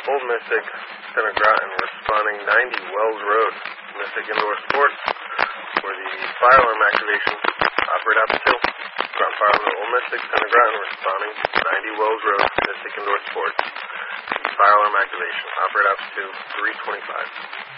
Old Mystic, Center Groton, responding 90 Wells Road, Mystic Indoor Sports, for the fire alarm activation. Operate out to 2. Groton Fire Alarm, Old Mystic, Center Groton, responding 90 Wells Road, Mystic Indoor Sports. Fire alarm activation. Operate out to 2, 325.